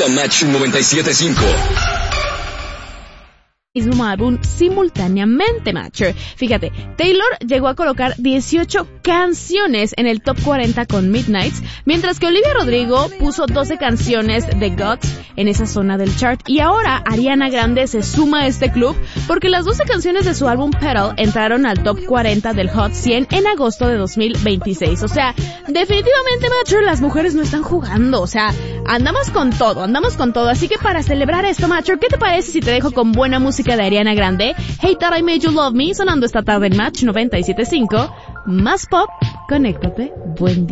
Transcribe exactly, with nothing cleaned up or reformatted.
Match noventa y siete punto cinco. Mismo álbum simultáneamente, Matcher. Fíjate, Taylor llegó a colocar dieciocho canciones en el top cuarenta con Midnights, mientras que Olivia Rodrigo puso doce canciones de Guts en esa zona del chart. Y ahora Ariana Grande se suma a este club porque las doce canciones de su álbum Petal entraron al top cuarenta del Hot cien en agosto de dos mil veintiséis. O sea, definitivamente, Matcher, las mujeres no están jugando. O sea, andamos con todo, andamos con todo. Así que para celebrar esto, Matcher, ¿qué te parece si te dejo con buena música de Ariana Grande? Hey That I Made You Love Me, sonando esta tarde en Match noventa y siete punto cinco. Más pop, conéctate, buen día.